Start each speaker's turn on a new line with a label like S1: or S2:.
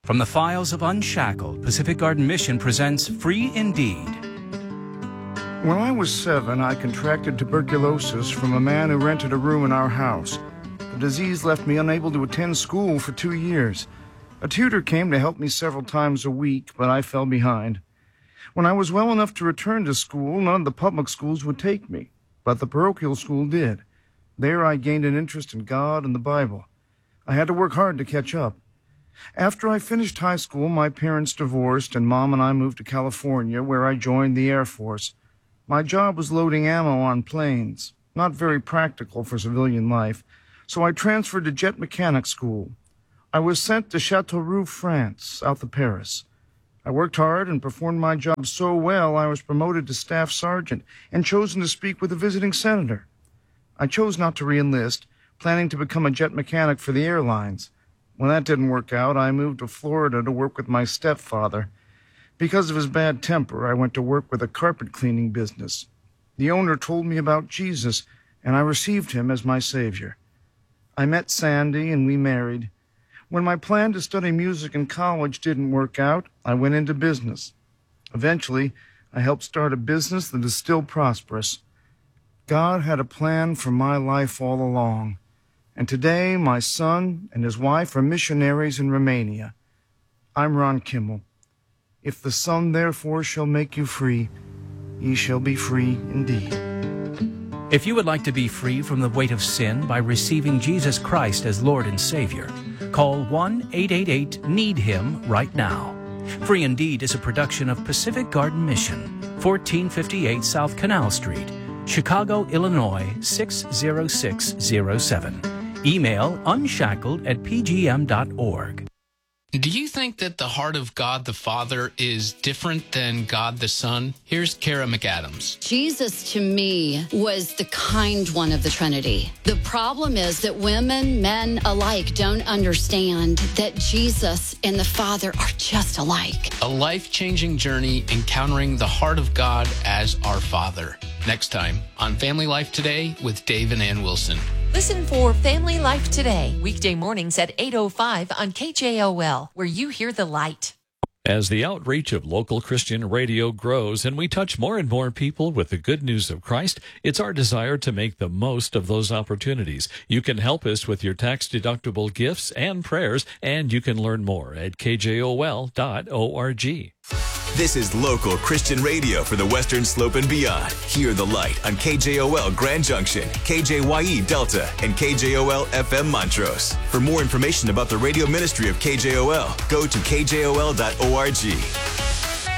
S1: From the files of Unshackled, Pacific Garden Mission presents Free Indeed.
S2: When I was 7, I contracted tuberculosis from a man who rented a room in our house. The disease left me unable to attend school for 2 years. A tutor came to help me several times a week, but I fell behind. When I was well enough to return to school, none of the public schools would take me, but the parochial school did. There I gained an interest in God and the Bible. I had to work hard to catch up. After I finished high school, my parents divorced, and Mom and I moved to California, where I joined the Air Force. My job was loading ammo on planes, not very practical for civilian life, so I transferred to jet mechanic school. I was sent to Châteauroux, France, south of Paris. I worked hard and performed my job so well I was promoted to staff sergeant and chosen to speak with a visiting senator. I chose not to re-enlist, planning to become a jet mechanic for the airlines. When that didn't work out, I moved to Florida to work with my stepfather. Because of his bad temper, I went to work with a carpet cleaning business. The owner told me about Jesus, and I received him as my savior. I met Sandy, and we married. When my plan to study music in college didn't work out, I went into business. Eventually, I helped start a business that is still prosperous. God had a plan for my life all along. And today, my son and his wife are missionaries in Romania. I'm Ron Kimmel. If the Son therefore shall make you free, ye shall be free indeed.
S1: If you would like to be free from the weight of sin by receiving Jesus Christ as Lord and Savior, call 1-888-NEED-HIM right now. Free Indeed is a production of Pacific Garden Mission, 1458 South Canal Street, Chicago, Illinois 60607. Email unshackled@pgm.org.
S3: Do you think that the heart of God the Father is different than God the Son? Here's Kara McAdams.
S4: Jesus, to me, was the kind one of the Trinity. The problem is that women, men alike don't understand that Jesus and the Father are just alike.
S3: A life-changing journey encountering the heart of God as our Father. Next time on Family Life Today with Dave and Ann Wilson.
S5: Listen for Family Life Today, weekday mornings at 8:05 on KJOL, where you hear the light.
S6: As the outreach of local Christian radio grows and we touch more and more people with the good news of Christ, it's our desire to make the most of those opportunities. You can help us with your tax-deductible gifts and prayers, and you can learn more at kjol.org.
S7: This is local Christian radio for the Western Slope and beyond. Hear the light on KJOL Grand Junction, KJYE Delta, and KJOL FM Montrose. For more information about the radio ministry of KJOL, go to kjol.org.